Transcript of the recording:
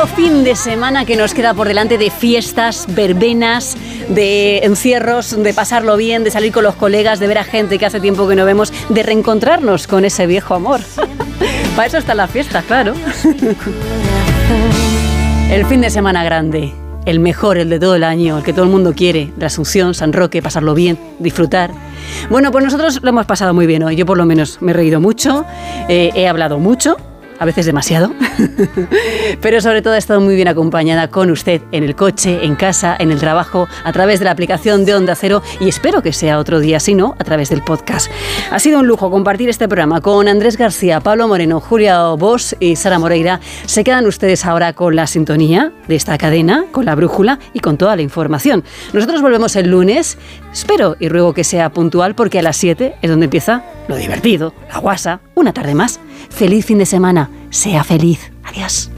Menudo fin de semana que nos queda por delante de fiestas, verbenas, de encierros, de pasarlo bien, de salir con los colegas, de ver a gente que hace tiempo que no vemos, de reencontrarnos con ese viejo amor. Para eso están las fiestas, claro. El fin de semana grande, el mejor, el de todo el año, el que todo el mundo quiere, de la Asunción, San Roque, pasarlo bien, disfrutar. Bueno, pues nosotros lo hemos pasado muy bien hoy. Yo por lo menos me he reído mucho, he hablado mucho, a veces demasiado, pero sobre todo he estado muy bien acompañada con usted en el coche, en casa, en el trabajo, a través de la aplicación de Onda Cero, y espero que sea otro día, si no, a través del podcast. Ha sido un lujo compartir este programa con Andrés García, Pablo Moreno, Julia Bosch y Sara Moreira. Se quedan ustedes ahora con la sintonía de esta cadena, con la brújula y con toda la información. Nosotros volvemos el lunes, espero y ruego que sea puntual, porque a las 7 es donde empieza lo divertido, la guasa, una tarde más. Feliz fin de semana, sea feliz. Adiós.